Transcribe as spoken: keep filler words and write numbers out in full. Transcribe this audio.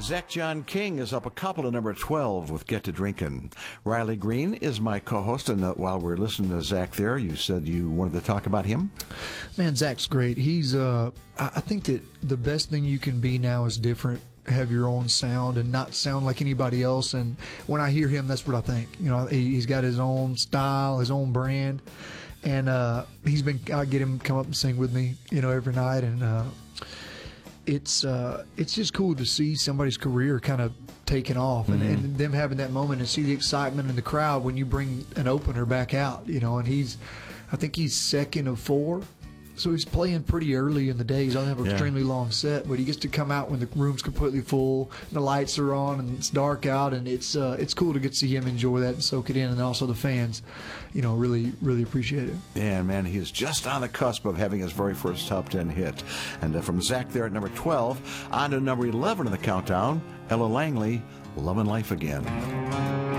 Zach John King is up a couple to number twelve with Get to Drinkin'. Riley Green is my co-host, and uh, while we're listening to Zach there, you said you wanted to talk about him? Man, Zach's great. He's, uh, I think that the best thing you can be now is different, have your own sound and not sound like anybody else. And when I hear him, that's what I think. You know, he, he's got his own style, his own brand, and uh, he's been, I get him come up and sing with me, you know, every night, and uh, it's uh, it's just cool to see somebody's career kind of taking off, and, mm-hmm. and them having that moment and see the excitement in the crowd when you bring an opener back out, you know. And he's, I think he's second of four, so he's playing pretty early in the day. He's on have an yeah. extremely long set, but he gets to come out when the room's completely full, and the lights are on, and it's dark out, and it's uh, it's cool to get to see him enjoy that and soak it in, and also the fans, you know, really really appreciate it. Yeah, man, he is just on the cusp of having his very first top ten hit. And uh, from Zach there at number twelve, on to number eleven in the countdown, Ella Langley, Lovin' Life Again.